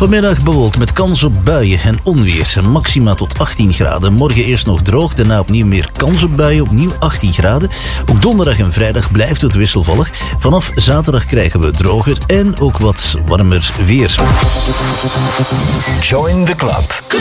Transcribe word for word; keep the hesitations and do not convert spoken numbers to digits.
Vanmiddag bewolkt met kans op buien en onweer. Maxima tot achttien graden. Morgen eerst nog droog, daarna opnieuw meer kans op buien. Opnieuw achttien graden. Ook donderdag en vrijdag blijft het wisselvallig. Vanaf zaterdag krijgen we droger en ook wat warmer weer. Join the club.